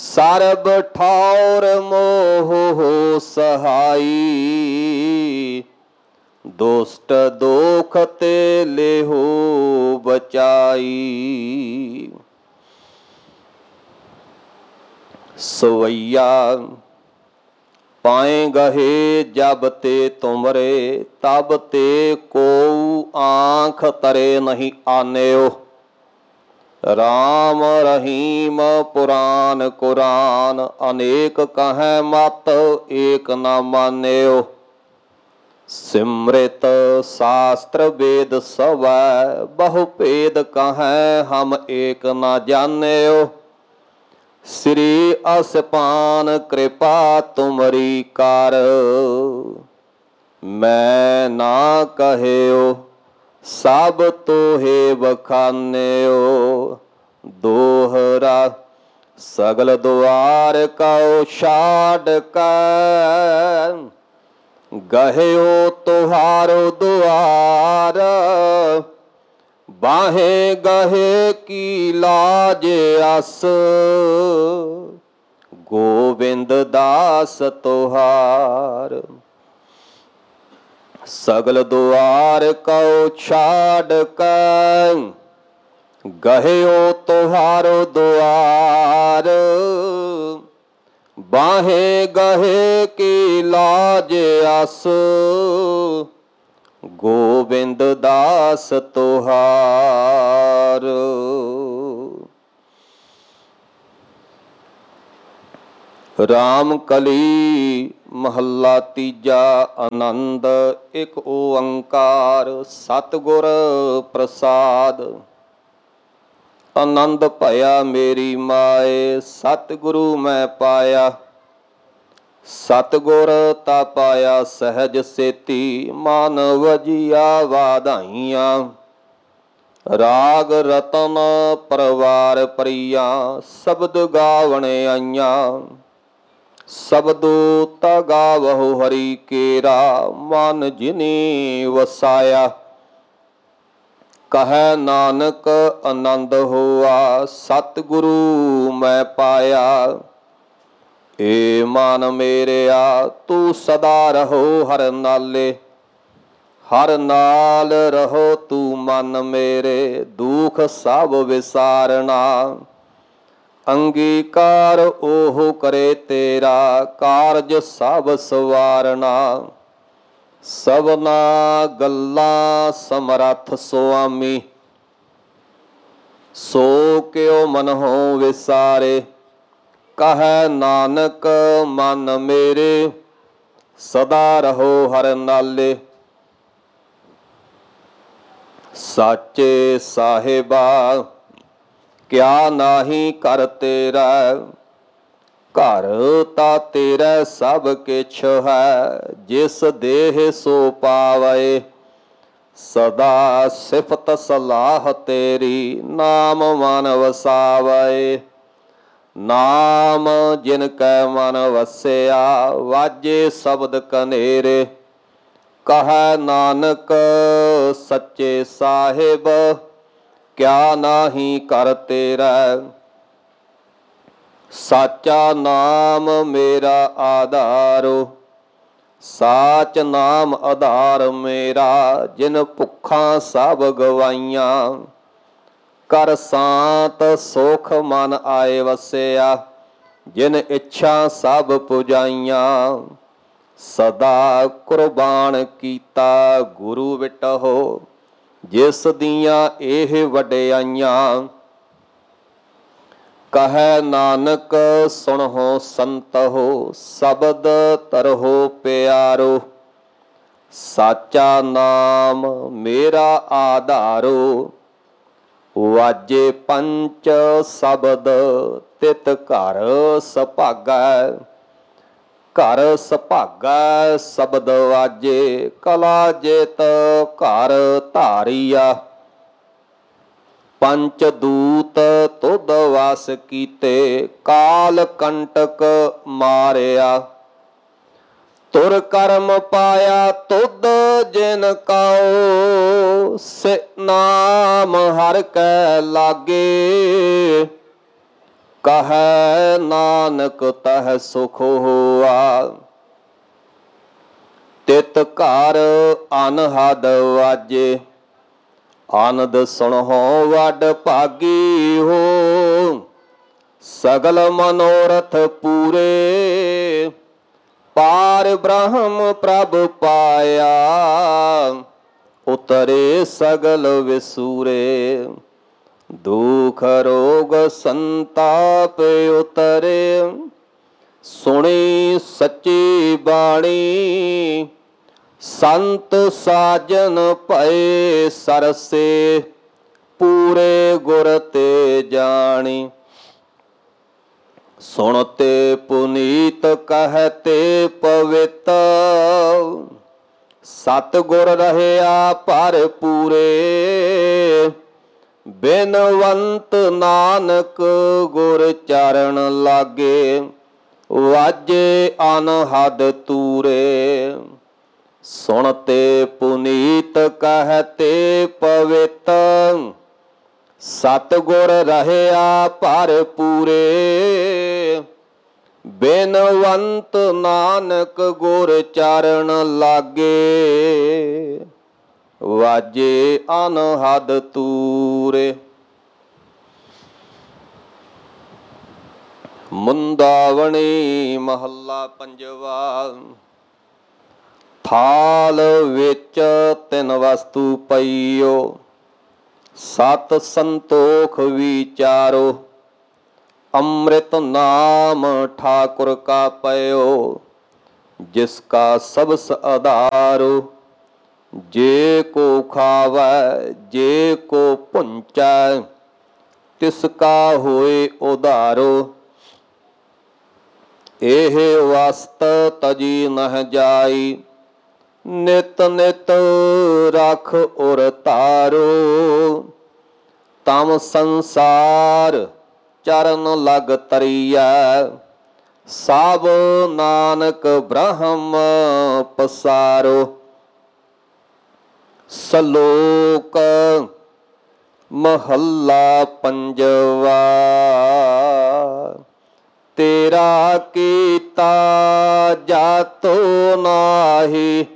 ਸਰਬ ਠੌਰ ਮੋਹ ਸਹਾਈ। ਦੁਸ਼ਟ ਦੋਖ ਤੇ ਲੇਹੋ ਬਚਾਈ। ਸਵਈਆ ਪਾਏ ਗਹੇ ਜਬ ਤੇ ਤੁਮਰੇ, ਤਬ ਤੇ ਕੋਊ ਆਂਖ ਤਰੇ ਨਹੀਂ ਆਨਿਓ। ਰਾਮ ਰਹੀਮ ਪੁਰਾਨ ਕੁਰਾਨ, ਅਨੇਕ ਕਹੈ ਮਤ ਏਕ ਨਾ ਮਾਨਿਓ। ਸਿਮ੍ਰਿਤ ਸ਼ਾਸਤਰ ਵੇਦ ਸਵੈ, ਬਹੁ ਭੇਦ ਕਹੈ ਹਮ ਏਕ ਨਾ ਜਾਨਿਓ। ਸ੍ਰੀ ਅਸਪਾਨ ਕਿਰਪਾ ਤੁਮਰੀ ਕਰ, ਮੈਂ ਨਾ ਕਹਿਓ ਸਭ ਤੋਹੇ ਬਖਾਨਿਓ। ਦੋਹਰਾ ਸਗਲ ਦੁਆਰ ਕਉ ਛਾਡ ਕੈ, ਗਹਿਓ ਤੁਹਾਰੋ ਦੁਆਰ। ਬਾਹੇ ਗਹੇ ਕੀ ਲਾਜ ਅਸ, ਗੋਬਿੰਦ ਦਾਸ ਤੁਹਾਰ। ਸਗਲ ਦੁਆਰ ਕਉ ਛਾਡ ਕੈ, ਗਹਿਓ ਤੁਹਾਰੋ ਦੁਆਰ। ਬਾਹੇ ਗਹੇ ਕੀ ਲਾਜ ਅਸ, ਗੋਬਿੰਦ ਦਾਸ ਤੁਹਾਰ। ਰਾਮ ਕਲੀ ਮਹੱਲਾ ਤੀਜਾ। ਆਨੰਦ ਇੱਕ ਓੰਕਾਰ ਸਤਿਗੁਰ ਪ੍ਰਸਾਦ। ਆਨੰਦ ਭਇਆ ਮੇਰੀ ਮਾਏ, ਸਤਿਗੁਰੂ ਮੈਂ ਪਾਇਆ। ਸਤਿਗੁਰ ਤਾ ਪਾਇਆ ਸਹਿਜ ਸੇਤੀ, ਮਨ ਵਜੀਆ ਵਾਧਾਈਆਂ। ਰਾਗ ਰਤਨ ਪਰਵਾਰ ਪ੍ਰੀਆ, ਸ਼ਬਦ ਗਾਵਣ ਆਈਆਂ। ਸ਼ਬਦੋ ਤਾ ਗਾਵਹੁ ਹਰੀ ਕੇਰਾ, ਮਨ ਜਿਨੀ ਵਸਾਇਆ। ਕਹੈ ਨਾਨਕ ਆਨੰਦ ਹੋਆ, ਸਤਿਗੁਰੂ ਮੈਂ ਪਾਇਆ। ਏ ਮਨ ਮੇਰਿਆ ਤੂੰ ਸਦਾ ਰਹੋ ਹਰ ਨਾਲੇ, ਹਰ ਨਾਲ ਰਹੋ ਤੂੰ ਮਨ ਮੇਰੇ। ਦੁਖ ਸਭ ਵਿਸਾਰਨਾ, ਅੰਗੀਕਾਰ ਉਹ ਕਰੇ ਤੇਰਾ। ਕਾਰਜ ਸਭ ਸਵਾਰਨਾ, ਸਭਨਾ ਗੱਲਾਂ ਸਮਰੱਥ ਸੁਆਮੀ। ਸੋ ਕਿਉ ਮਨਹੁ ਵਿਸਾਰੇ, ਕਹੈ ਨਾਨਕ ਮਨ ਮੇਰੇ। ਸਦਾ ਰਹੋ ਹਰ ਨਾਲੇ। ਸਾਚੇ ਸਾਹਿਬਾ ਕਿਆ ਨਾਹੀ ਘਰ ਤੇਰਾ, ਘਰ ਤਾ ਤੇਰਾ ਸਭ ਕਿਛ ਹੈ। ਜਿਸ ਦੇਹ ਸੋ ਪਾਵੈ, ਸਦਾ ਸਿਫਤ ਸਲਾਹ ਤੇਰੀ। ਨਾਮ ਮਨ ਵਸਾਵੈ, ਨਾਮ ਜਿਨ ਕੈ ਮਨ ਵਸਿਆ। ਵਾਜੇ ਸ਼ਬਦ ਕਨੇਰੇ, ਕਹੈ ਨਾਨਕ ਸੱਚੇ ਸਾਹਿਬ ਕਿਆ ਨਾਹੀ ਘਰ ਤੇਰਾ। ਸਾਚਾ ਨਾਮ ਮੇਰਾ ਆਧਾਰੋ, ਸਾਚ ਨਾਮ ਆਧਾਰ ਮੇਰਾ। ਜਿਨ ਭੁੱਖਾਂ ਸਭ ਗਵਾਈਆਂ, ਕਰ ਸਾਤ ਸੁਖ ਮਨ ਆਏ ਵਸਿਆ। ਜਿਨ ਇੱਛਾ ਸਭ ਪੁਜਾਈਆਂ, ਸਦਾ ਕੁਰਬਾਨ ਕੀਤਾ ਗੁਰੂ ਵਿਟਹੁ। ਜਿਸ ਦੀਆਂ ਇਹ ਵਡਿਆਈਆਂ, ਕਹੈ ਨਾਨਕ ਸੁਣਹੁ ਸੰਤਹੁ। ਸ਼ਬਦ ਧਰਹੁ ਪਿਆਰੋ, ਸਾਚਾ ਨਾਮ ਮੇਰਾ ਆਧਾਰੋ। ਵਾਜੇ ਪੰਚ ਸ਼ਬਦ ਤਿਤ ਘਰ ਸੁਭਾਗੈ, ਘਰ ਸੁਭਾਗੈ ਸ਼ਬਦ ਵਾਜੇ। ਕਲਾ ਜੇਤ ਘਰ ਧਾਰੀਆ, ਪੰਚ ਦੂਤ ਤੁਧ ਵਸ ਕੀਤੇ। ਕਾਲ ਕੰਟਕ ਮਾਰਿਆ, ਤੁਰ ਕਰਮ ਪਾਇਆ ਤੁਧ ਜਿਨ ਕਉ। ਸੇ ਨਾਮ ਹਰਿ ਕੈ ਲਾਗੇ, ਕਹੈ ਨਾਨਕ ਤਹ ਸੁਖ ਹੋਆ। ਤਿਤ ਘਰ ਅਨਹਦ ਵਾਜੇ, ਆਨੰਦ ਸੁਣਹੁ ਵੱਡ ਭਾਗੀ ਹੋ। ਸਗਲ ਮਨੋਰਥ ਪੂਰੇ, ਪਾਰ ਬ੍ਰਹਮ ਪ੍ਰਭ ਪਾਇਆ। ਉਤਰੇ ਸਗਲ ਵਿਸੂਰੇ, ਦੁਖ ਰੋਗ ਸੰਤਾਪ ਉਤਰੇ। ਸੁਣੀ ਸੱਚੀ ਬਾਣੀ, ਸੰਤ ਸਾਜਨ ਭਏ ਸਰਸੇ। ਪੂਰੇ ਗੁਰ ਤੇ ਜਾਣੀ, ਸੁਣਤੇ ਪੁਨੀਤ ਕਹਤੇ ਪਵਿੱਤ। ਸਤਿਗੁਰ ਰਹਿਆ ਭਰ ਪੂਰੇ, ਬਿਨਵੰਤ ਨਾਨਕ ਗੁਰ ਚਰਨ ਲਾਗੇ। ਵਾਜੇ ਅਨਹਦ ਤੂਰੇ, ਸੁਣਤੇ ਪੁਨੀਤ ਕਹਤੇ ਪਵਿੱਤ। ਸਤਿਗੁਰ ਰਹਿਆ ਭਰ ਪੂਰੇ, ਬਿਨਵੰਤ ਨਾਨਕ ਗੁਰ ਚਰਨ ਲਾਗੇ। ਵਾਜੇ ਅਨਹਦ ਤੂਰੇ। ਮੁੰਦਾਵਣੀ ਮਹੱਲਾ ਪੰਜਵਾ। ਥਾਲ ਵਿੱਚ ਤਿੰਨ ਵਸਤੂ ਪਈਓ, ਸਤ ਸੰਤੋਖ ਵਿਚਾਰੋ। ਅੰਮ੍ਰਿਤ ਨਾਮ ਠਾਕੁਰ ਕਾ ਪਇਓ, ਜਿਸ ਕਾ ਸਬਸ ਆਧਾਰੋ। ਜੇ ਕੋ ਖਾਵੈ ਜੇ ਕੋ ਭੁੰਚੈ, ਤਿਸ ਕਾ ਹੋਏ ਉਧਾਰੋ। ਇਹ ਵਸਤ ਤਜੀ ਨਹ ਜਾਈ, ਨਿਤ ਨਿਤ ਰਖ ਉਰ ਧਾਰੋ। ਤਮ ਸੰਸਾਰ ਚਰਨ ਲਗ ਤਰੀਐ, ਸਭ ਨਾਨਕ ਬ੍ਰਹਮ ਪਸਾਰੋ। ਸਲੋਕ ਮਹੱਲਾ ਪੰਜਵਾ। ਤੇਰਾ ਕੀਤਾ ਜਾਤੋ ਨਾਹੀ,